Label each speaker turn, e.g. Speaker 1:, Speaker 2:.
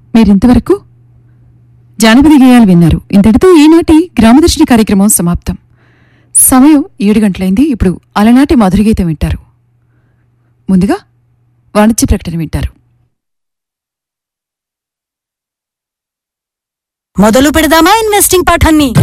Speaker 1: మీరింతవరకు జానపద గేయాలు విన్నారు. ఇంతటితో ఈనాటి గ్రామదర్శిని కార్యక్రమం సమాప్తం. సమయం 7 గంటలైంది. ఇప్పుడు అలనాటి మధురగీతం వింటారు. ముందుగా వాణిజ్య ప్రకటన వింటారు.
Speaker 2: మొదలు పెడదామా ఇన్వెస్టింగ్ పాఠాన్ని?